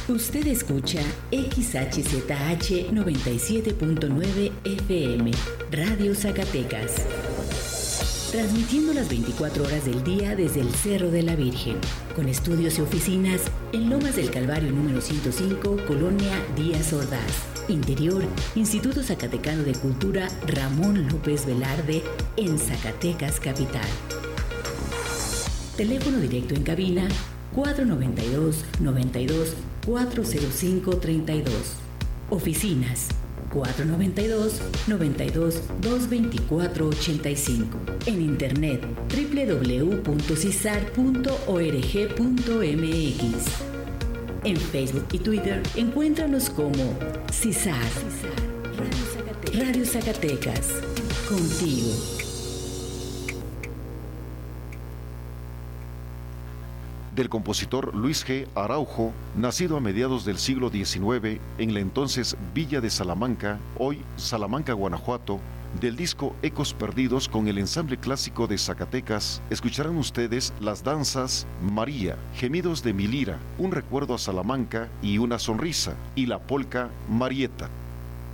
Usted escucha XHZH 97.9 FM, Radio Zacatecas. Transmitiendo las 24 horas del día desde el Cerro de la Virgen, con estudios y oficinas en Lomas del Calvario número 105, Colonia Díaz Ordaz. Interior, Instituto Zacatecano de Cultura Ramón López Velarde, en Zacatecas Capital. Teléfono directo en cabina 492-92-405-32. Oficinas 492-92-224-85. En internet www.cisar.org.mx. En Facebook y Twitter encuéntranos como CISAR. Radio Zacatecas. Contigo. Del compositor Luis G. Araujo, nacido a mediados del siglo XIX en la entonces Villa de Salamanca, hoy Salamanca, Guanajuato. Del disco Ecos Perdidos con el ensamble clásico de Zacatecas, escucharán ustedes las danzas María, Gemidos de mi lira, Un recuerdo a Salamanca y Una sonrisa, y la polca Marieta.